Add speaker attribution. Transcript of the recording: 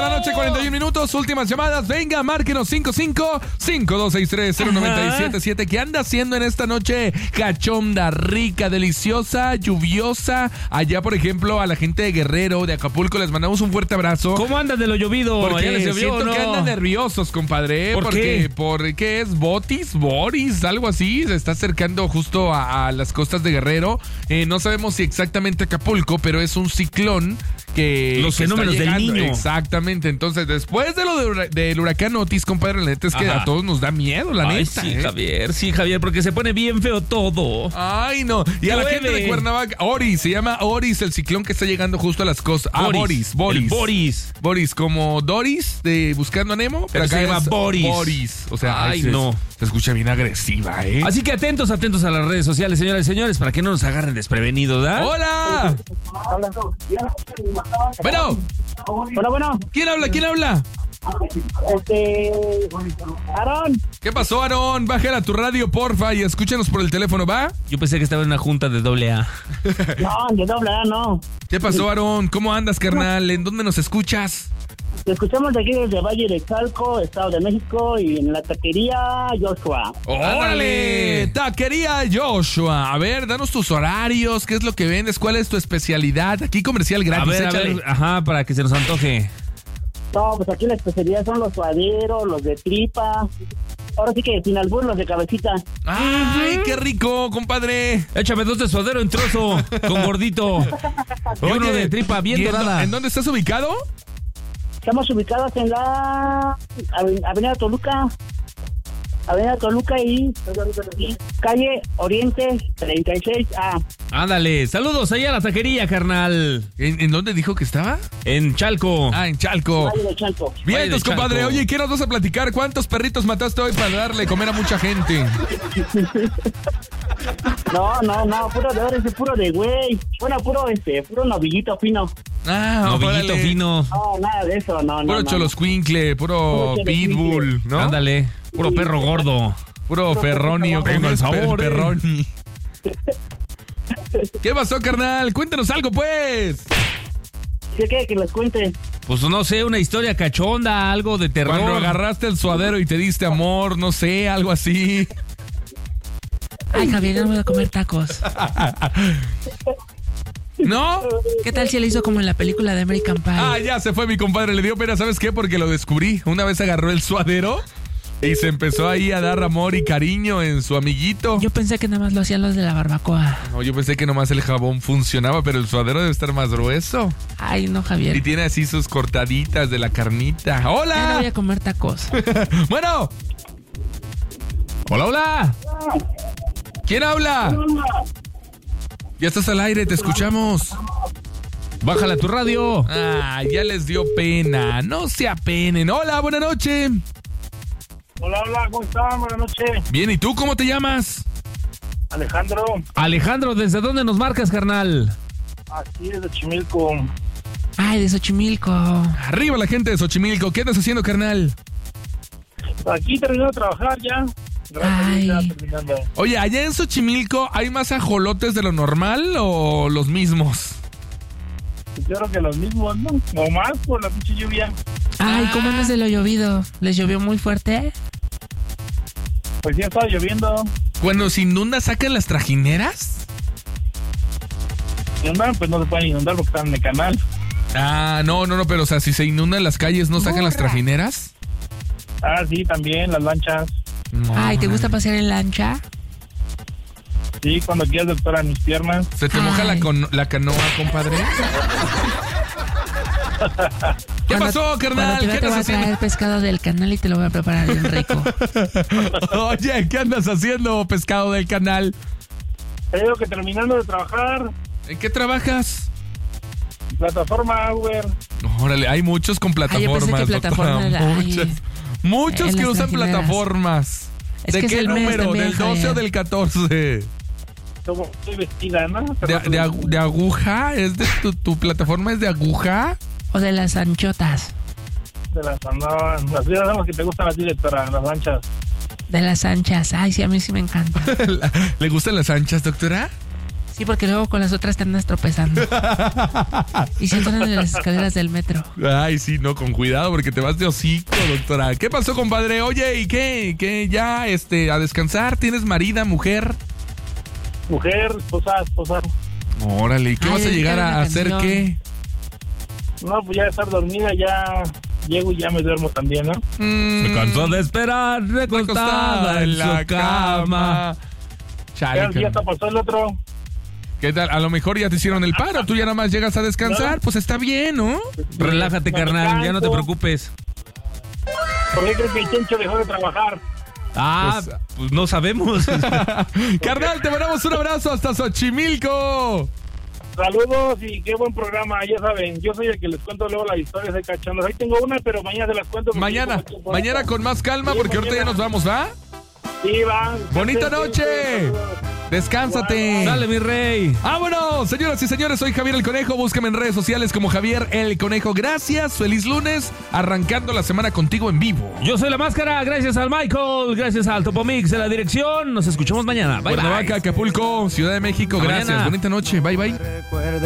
Speaker 1: la noche, 41 minutos, últimas llamadas. Venga, márquenos 55-5263-0977. ¿Qué anda haciendo en esta noche cachonda, rica, deliciosa, lluviosa? Allá, por ejemplo, a la gente de Guerrero, de Acapulco, les mandamos un fuerte abrazo.
Speaker 2: ¿Cómo andan de lo llovido?
Speaker 1: Porque les
Speaker 2: ¿Llovió
Speaker 1: siento
Speaker 2: o no?
Speaker 1: que andan nerviosos, compadre.
Speaker 2: ¿Por qué?
Speaker 1: ¿Qué es? ¿Boris? Algo así. Se está acercando justo a las costas de Guerrero. No sabemos si exactamente Acapulco, pero es un ciclón que...
Speaker 2: Los fenómenos del Niño.
Speaker 1: Exactamente. Entonces, después de lo del huracán Otis, compadre, la neta es que a todos nos da miedo, la neta.
Speaker 2: Sí, Javier, porque se pone bien feo todo.
Speaker 1: Ay, no. Y a la gente de Cuernavaca, Oris, se llama Oris, el ciclón que está llegando justo a las costas. Boris. Boris, como Doris de Buscando a Nemo,
Speaker 2: pero acá se llama Boris.
Speaker 1: Boris. O sea,
Speaker 2: ay, no.
Speaker 1: Se escucha bien agresiva, ¿eh?
Speaker 2: Así que atentos a las redes sociales, señoras y señores, para que no nos agarren desprevenidos, ¿verdad?
Speaker 1: ¡Hola! Bueno.
Speaker 3: Bueno.
Speaker 1: ¿Quién habla?
Speaker 3: Aarón.
Speaker 1: ¿Qué pasó, Aarón? Bájala tu radio, porfa, y escúchanos por el teléfono, ¿va?
Speaker 2: Yo pensé que estaba en una junta de AA.
Speaker 3: No, de AA no.
Speaker 1: ¿Qué pasó, Aarón? ¿Cómo andas, carnal? ¿En dónde nos escuchas?
Speaker 3: Te escuchamos de aquí desde Valle de Chalco, Estado de México, y en la taquería Joshua.
Speaker 1: ¡Órale! Taquería Joshua. A ver, danos tus horarios, qué es lo que vendes, cuál es tu especialidad. Aquí comercial gratis,
Speaker 2: a ver, para que se nos antoje.
Speaker 3: No, pues aquí la especialidad son los suaderos, los de tripa. Ahora sí que sin albur, los de cabecita.
Speaker 1: ¡Ay, qué rico, compadre!
Speaker 2: Échame 2 de suadero en trozo, con gordito. Y uno de tripa bien dorada.
Speaker 1: ¿En dónde estás ubicado?
Speaker 3: Estamos ubicados en la Avenida Toluca. Avenida Toluca y calle Oriente 36A.
Speaker 2: Ándale, saludos allá a la taquería, carnal.
Speaker 1: ¿En dónde dijo que estaba?
Speaker 2: En Chalco.
Speaker 1: En Chalco.
Speaker 3: Valle de Chalco.
Speaker 1: Bien, entonces, compadre, oye, ¿qué nos vas a platicar? ¿Cuántos perritos mataste hoy para darle comer a mucha gente?
Speaker 3: No, puro de oro, puro de güey. Bueno, puro novillito fino.
Speaker 2: Novillito fino.
Speaker 3: No, nada de eso, no.
Speaker 1: Puro choloscuincle, puro pitbull, ¿no?
Speaker 2: Ándale, puro perro gordo.
Speaker 1: Puro ferronio,
Speaker 2: con el sabor,
Speaker 1: perroni. ¿Qué pasó, carnal? Cuéntanos algo, pues.
Speaker 3: ¿Qué quiere que les cuente?
Speaker 2: Pues no sé, una historia cachonda, algo de terror.
Speaker 1: Cuando agarraste el suadero y te diste amor, no sé, algo así.
Speaker 4: Ay, Javier, no voy a comer tacos.
Speaker 1: ¿No?
Speaker 4: ¿Qué tal si le hizo como en la película de American Pie?
Speaker 1: Ya se fue mi compadre, le dio pena, ¿sabes qué? Porque lo descubrí. Una vez agarró el suadero y se empezó ahí a dar amor y cariño en su amiguito.
Speaker 4: Yo pensé que nada más lo hacían los de la barbacoa.
Speaker 1: No, yo pensé que nomás el jabón funcionaba, pero el suadero debe estar más grueso.
Speaker 4: Ay, no, Javier.
Speaker 1: Y tiene así sus cortaditas de la carnita. ¡Hola!
Speaker 4: Ya no voy a comer tacos.
Speaker 1: Bueno. Hola. ¿Quién habla? Ya estás al aire, te escuchamos.
Speaker 2: Bájala tu radio.
Speaker 1: Ya les dio pena. No se apenen. Hola, buena noche.
Speaker 3: Hola, ¿cómo están? Buenas noches.
Speaker 1: Bien, ¿y tú cómo te llamas?
Speaker 2: Alejandro, ¿desde dónde nos marcas, carnal?
Speaker 3: Aquí desde Xochimilco.
Speaker 4: Ay, de Xochimilco.
Speaker 1: Arriba la gente de Xochimilco. ¿Qué andas haciendo, carnal?
Speaker 3: Aquí terminando de trabajar ya.
Speaker 4: Ay.
Speaker 1: Oye, allá en Xochimilco, ¿hay más ajolotes de lo normal o los mismos?
Speaker 3: Yo creo que los mismos, ¿no? O más por la pinche lluvia.
Speaker 4: Ay, ¿cómo andas de lo llovido? ¿Les llovió muy fuerte?
Speaker 3: Pues ya estaba lloviendo.
Speaker 1: Cuando se inunda, ¿sacan las trajineras?
Speaker 3: Si inundan, pues no se pueden inundar porque están en el canal.
Speaker 1: No, pero o sea, si se inundan las calles, ¿no sacan las trajineras?
Speaker 3: Sí, también, las lanchas.
Speaker 1: No.
Speaker 4: Ay, ¿te gusta pasear en lancha?
Speaker 3: Sí, cuando quieras, doctora, mis piernas.
Speaker 1: ¿Se te moja la canoa, compadre? ¿Qué pasó, carnal?
Speaker 4: ¿Qué te voy a traer pescado del canal y te lo voy a preparar bien rico?
Speaker 1: Oye, ¿qué andas haciendo, pescado del canal?
Speaker 3: Creo que terminando de trabajar.
Speaker 1: ¿En qué trabajas?
Speaker 3: Plataforma Uber.
Speaker 1: Órale, hay muchos con plataformas.
Speaker 4: Yo pensé que plataforma
Speaker 1: muchos que usan plataformas.
Speaker 4: Es
Speaker 1: ¿De
Speaker 4: que
Speaker 1: qué
Speaker 4: es el mes
Speaker 1: número?
Speaker 4: también,
Speaker 1: ¿Del 12
Speaker 4: Javier.
Speaker 1: o del 14?
Speaker 3: Como estoy vestida, ¿no?
Speaker 1: ¿De aguja? ¿Es de tu plataforma es de aguja?
Speaker 4: ¿O de las anchotas?
Speaker 3: De las las que te gustan a ti, doctora, las lanchas.
Speaker 4: De las anchas. Ay, sí, a mí sí me encanta.
Speaker 1: ¿Le gustan las anchas, doctora?
Speaker 4: Sí, porque luego con las otras te andas tropezando. Y se ponen en las escaleras del metro.
Speaker 1: Ay, sí, no, con cuidado porque te vas de hocico, doctora. ¿Qué pasó, compadre? Oye, ¿y qué? ¿Qué ya, a descansar? ¿Tienes marida, mujer?
Speaker 3: Mujer, esposa.
Speaker 1: Órale, ¿y qué vas a llegar a hacer qué?
Speaker 3: No, pues ya estar dormida, ya llego y ya me duermo también, ¿no?
Speaker 2: Se cansó de esperar, recostada en la cama.
Speaker 1: Chale,
Speaker 3: Ya hasta pasó el otro.
Speaker 1: ¿Qué tal? A lo mejor ya te hicieron el paro, tú ya nada más llegas a descansar, pues está bien, ¿no?
Speaker 2: Relájate, carnal, ya no te preocupes.
Speaker 3: ¿Por qué crees que el Chencho dejó de trabajar?
Speaker 2: Pues no sabemos.
Speaker 1: Carnal, te mandamos un abrazo hasta Xochimilco.
Speaker 3: Saludos y qué buen programa, ya saben, yo soy el que les cuento luego las historias de cachondos. Ahí tengo una, pero mañana se las cuento.
Speaker 1: Mañana con más calma,
Speaker 3: Sí,
Speaker 1: porque ahorita ya nos vamos, ¿va?
Speaker 3: Sí, va.
Speaker 1: ¡Bonita noche! Descánsate.
Speaker 2: Dale, mi rey.
Speaker 1: ¡Vámonos! Señoras y señores, soy Javier el Conejo. Búscame en redes sociales como Javier el Conejo. Gracias, feliz lunes. Arrancando la semana contigo en vivo.
Speaker 2: Yo soy La Máscara, gracias al Michael, gracias al Topomix de la dirección. Nos escuchamos mañana. Bye,
Speaker 1: Cuernavaca,
Speaker 2: bye.
Speaker 1: Acapulco, Ciudad de México.
Speaker 2: Hasta
Speaker 1: Gracias.
Speaker 2: mañana.
Speaker 1: Bonita noche. Bye, bye.